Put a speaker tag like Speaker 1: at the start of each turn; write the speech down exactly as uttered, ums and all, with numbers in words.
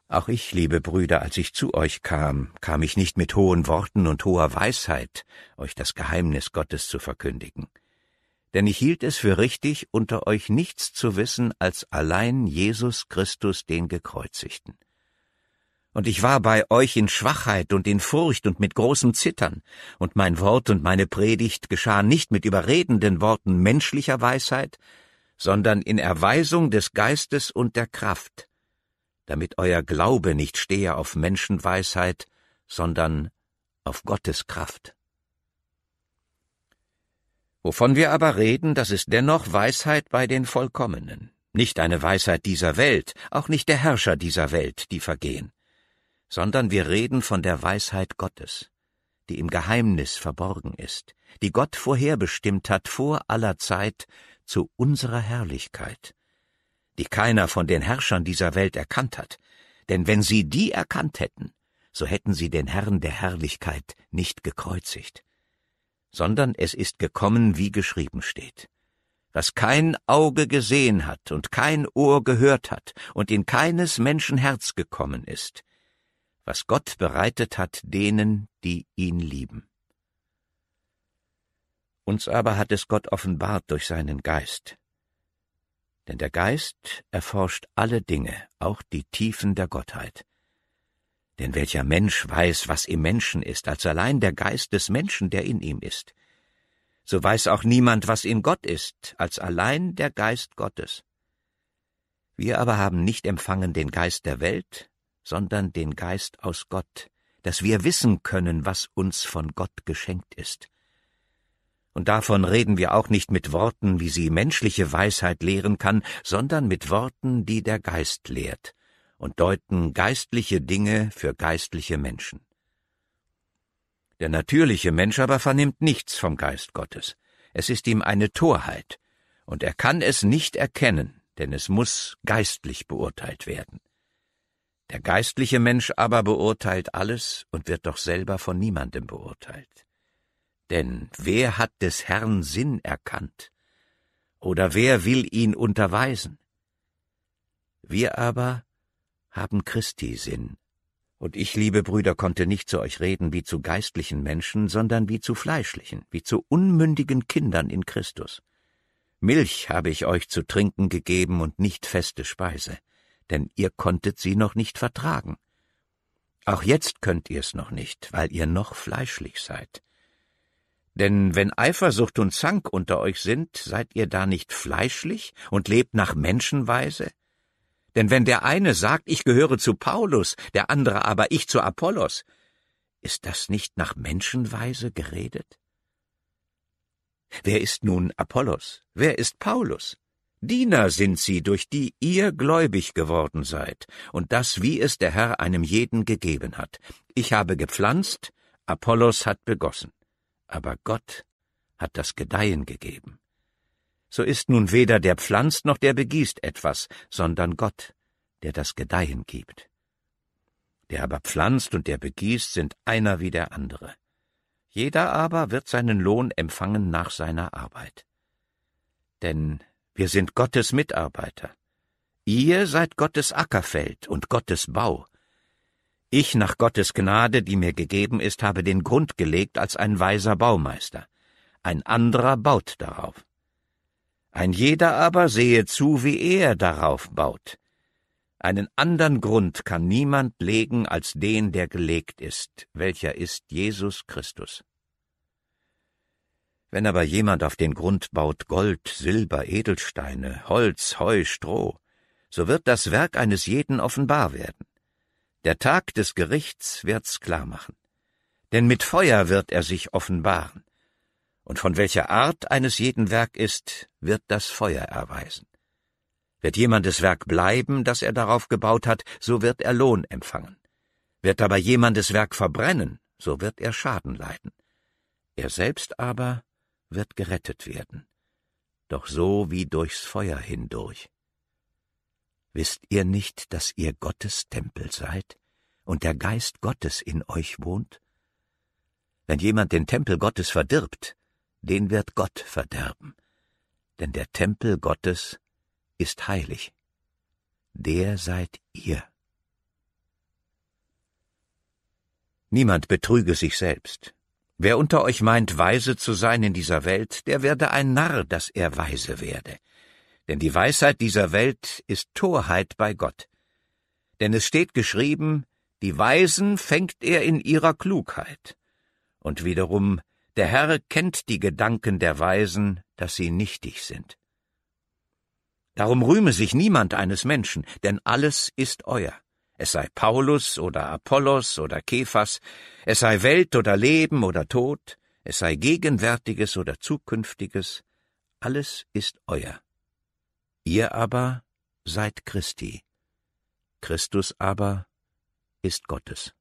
Speaker 1: Auch ich, liebe Brüder, als ich zu euch kam, kam ich nicht mit hohen Worten und hoher Weisheit, euch das Geheimnis Gottes zu verkündigen. Denn ich hielt es für richtig, unter euch nichts zu wissen, als allein Jesus Christus, den Gekreuzigten. Und ich war bei euch in Schwachheit und in Furcht und mit großem Zittern, und mein Wort und meine Predigt geschahen nicht mit überredenden Worten menschlicher Weisheit, sondern in Erweisung des Geistes und der Kraft, damit euer Glaube nicht stehe auf Menschenweisheit, sondern auf Gottes Kraft. Wovon wir aber reden, das ist dennoch Weisheit bei den Vollkommenen, nicht eine Weisheit dieser Welt, auch nicht der Herrscher dieser Welt, die vergehen, sondern wir reden von der Weisheit Gottes, die im Geheimnis verborgen ist, die Gott vorherbestimmt hat vor aller Zeit zu unserer Herrlichkeit, die keiner von den Herrschern dieser Welt erkannt hat, denn wenn sie die erkannt hätten, so hätten sie den Herrn der Herrlichkeit nicht gekreuzigt, sondern es ist gekommen, wie geschrieben steht. Was kein Auge gesehen hat und kein Ohr gehört hat und in keines Menschen Herz gekommen ist, was Gott bereitet hat denen, die ihn lieben. Uns aber hat es Gott offenbart durch seinen Geist. Denn der Geist erforscht alle Dinge, auch die Tiefen der Gottheit. Denn welcher Mensch weiß, was im Menschen ist, als allein der Geist des Menschen, der in ihm ist? So weiß auch niemand, was in Gott ist, als allein der Geist Gottes. Wir aber haben nicht empfangen den Geist der Welt, sondern den Geist aus Gott, dass wir wissen können, was uns von Gott geschenkt ist. Und davon reden wir auch nicht mit Worten, wie sie menschliche Weisheit lehren kann, sondern mit Worten, die der Geist lehrt, und deuten geistliche Dinge für geistliche Menschen. Der natürliche Mensch aber vernimmt nichts vom Geist Gottes. Es ist ihm eine Torheit, und er kann es nicht erkennen, denn es muss geistlich beurteilt werden. Der geistliche Mensch aber beurteilt alles und wird doch selber von niemandem beurteilt. Denn wer hat des Herrn Sinn erkannt? Oder wer will ihn unterweisen? Wir aber haben Christi Sinn. Und ich, liebe Brüder, konnte nicht zu euch reden wie zu geistlichen Menschen, sondern wie zu fleischlichen, wie zu unmündigen Kindern in Christus. Milch habe ich euch zu trinken gegeben und nicht feste Speise, denn ihr konntet sie noch nicht vertragen. Auch jetzt könnt ihr es noch nicht, weil ihr noch fleischlich seid. Denn wenn Eifersucht und Zank unter euch sind, seid ihr da nicht fleischlich und lebt nach Menschenweise? Denn wenn der eine sagt, ich gehöre zu Paulus, der andere aber ich zu Apollos, ist das nicht nach Menschenweise geredet? Wer ist nun Apollos? Wer ist Paulus? Diener sind sie, durch die ihr gläubig geworden seid, und das, wie es der Herr einem jeden gegeben hat. Ich habe gepflanzt, Apollos hat begossen. Aber Gott hat das Gedeihen gegeben. So ist nun weder der pflanzt noch der begießt etwas, sondern Gott, der das Gedeihen gibt. Der aber pflanzt und der begießt sind einer wie der andere. Jeder aber wird seinen Lohn empfangen nach seiner Arbeit. Denn wir sind Gottes Mitarbeiter. Ihr seid Gottes Ackerfeld und Gottes Bau. Ich nach Gottes Gnade, die mir gegeben ist, habe den Grund gelegt als ein weiser Baumeister. Ein anderer baut darauf. Ein jeder aber sehe zu, wie er darauf baut. Einen andern Grund kann niemand legen als den, der gelegt ist, welcher ist Jesus Christus. Wenn aber jemand auf den Grund baut Gold, Silber, Edelsteine, Holz, Heu, Stroh, so wird das Werk eines jeden offenbar werden. Der Tag des Gerichts wird's klar machen. Denn mit Feuer wird er sich offenbaren. Und von welcher Art eines jeden Werk ist, wird das Feuer erweisen. Wird jemandes Werk bleiben, das er darauf gebaut hat, so wird er Lohn empfangen. Wird aber jemandes Werk verbrennen, so wird er Schaden leiden. Er selbst aber wird gerettet werden, doch so wie durchs Feuer hindurch. Wisst ihr nicht, dass ihr Gottes Tempel seid und der Geist Gottes in euch wohnt? Wenn jemand den Tempel Gottes verdirbt, den wird Gott verderben, denn der Tempel Gottes ist heilig. Der seid ihr. Niemand betrüge sich selbst. Wer unter euch meint, weise zu sein in dieser Welt, der werde ein Narr, dass er weise werde. Denn die Weisheit dieser Welt ist Torheit bei Gott. Denn es steht geschrieben, die Weisen fängt er in ihrer Klugheit. Und wiederum, der Herr kennt die Gedanken der Weisen, dass sie nichtig sind. Darum rühme sich niemand eines Menschen, denn alles ist euer. Es sei Paulus oder Apollos oder Kephas, es sei Welt oder Leben oder Tod, es sei Gegenwärtiges oder Zukünftiges, alles ist euer. Ihr aber seid Christi, Christus aber ist Gottes.